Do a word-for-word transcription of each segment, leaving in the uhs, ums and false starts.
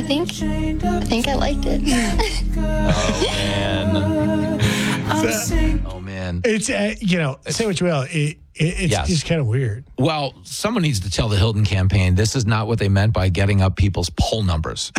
think I think I liked it. Oh, man. Oh, man. It's, uh, you know, say what you will. It, it, it's Yes. just kind of weird. Well, someone needs to tell the Hilton campaign this is not what they meant by getting up people's poll numbers.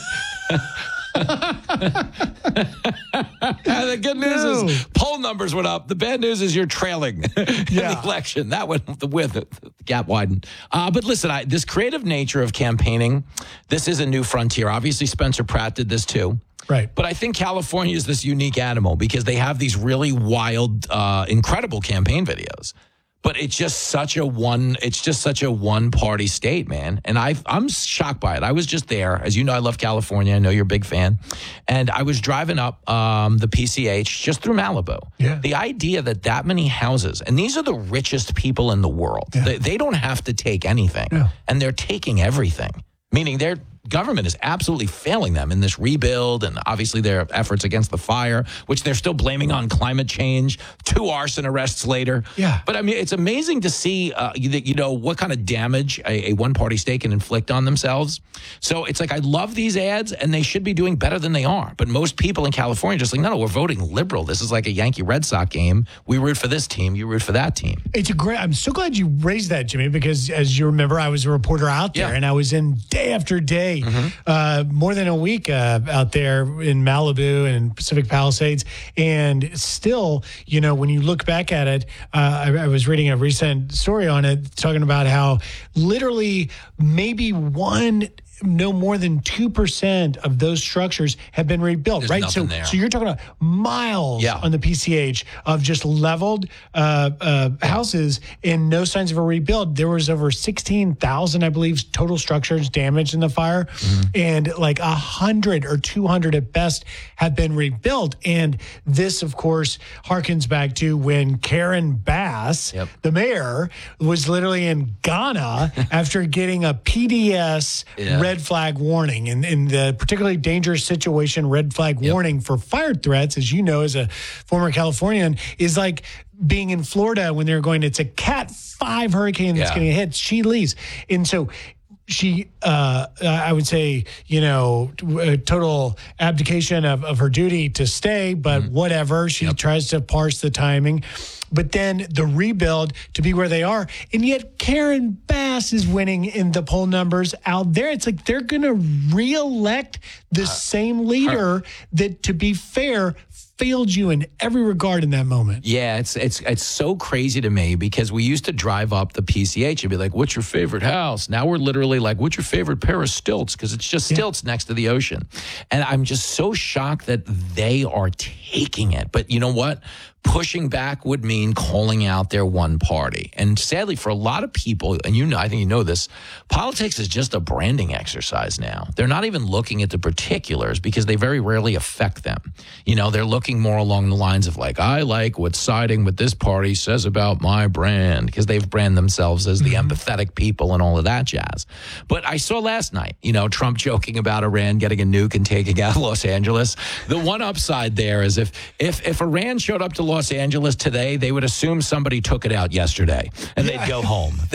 The good news No. is poll numbers went up. The bad news is you're trailing in Yeah. the election. That went the with it, the gap widened. Uh, but listen, I, this creative nature of campaigning, this is a new frontier. Obviously, Spencer Pratt did this too. Right. But I think California is this unique animal because they have these really wild, uh, incredible campaign videos. But it's just such a one. It's just such a one-party state, man. And I, I'm shocked by it. I was just there, as you know. I love California. I know you're a big fan. And I was driving up um, the P C H just through Malibu. Yeah. The idea that that many houses, and these are the richest people in the world. Yeah. They, they don't have to take anything, Yeah. and they're taking everything. Meaning their government is absolutely failing them in this rebuild and obviously their efforts against the fire, which they're still blaming on climate change, two arson arrests later. Yeah. But I mean, it's amazing to see, uh, you, you know, what kind of damage a, a one-party state can inflict on themselves. So it's like, I love these ads and they should be doing better than they are. But most people in California are just like, no, no, we're voting liberal. This is like a Yankee Red Sox game. We root for this team. You root for that team. It's a great. I'm so glad you raised that, Jimmy, because as you remember, I was a reporter out there, Yeah. and I was in day after day, uh, more than a week uh, out there in Malibu and Pacific Palisades, and still, you know, when you look back at it, uh, I, I was reading a recent story on it talking about how literally maybe one. No more than two percent of those structures have been rebuilt, There's right? nothing So, there. so you're talking about miles Yeah. on the P C H of just leveled uh, uh, houses and no signs of a rebuild. There was over sixteen thousand, I believe, total structures damaged in the fire, Mm-hmm. and like one hundred or two hundred at best have been rebuilt. And this, of course, harkens back to when Karen Bass, Yep. the mayor, was literally in Ghana after getting a P D S Yeah. red flag warning. And in the particularly dangerous situation, red flag Yep. warning for fire threats, as you know, as a former Californian, is like being in Florida when they're going, it's a Cat five hurricane that's Yeah. going to hit. She leaves. And so she, uh, I would say, you know, a total abdication of, of her duty to stay, but whatever. She Yep. tries to parse the timing. But then the rebuild to be where they are. And yet Karen Bass is winning in the poll numbers out there. It's like they're going to reelect the same leader that, to be fair, failed you in every regard in that moment. Yeah, it's it's it's so crazy to me because we used to drive up the P C H and be like, what's your favorite house? Now we're literally like, what's your favorite pair of stilts? Because it's just stilts next to the ocean. And I'm just so shocked that they are taking it. But you know what? Pushing back would mean calling out their one party. And sadly, for a lot of people, and you know, I think you know this, politics is just a branding exercise now. They're not even looking at the particulars because they very rarely affect them. You know, they're looking more along the lines of like, I like what siding with this party says about my brand, because they've branded themselves as the empathetic people and all of that jazz. But I saw last night, you know, Trump joking about Iran getting a nuke and taking out Los Angeles. The one upside there is if if if Iran showed up to Los Angeles today, they would assume somebody took it out yesterday and they'd go home.